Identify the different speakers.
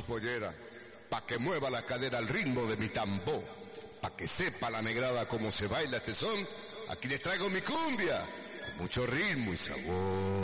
Speaker 1: pollera, pa' que mueva la cadera al ritmo de mi tambor, pa' que sepa la negrada cómo se baila este son. Aquí les traigo mi cumbia, con mucho ritmo y sabor.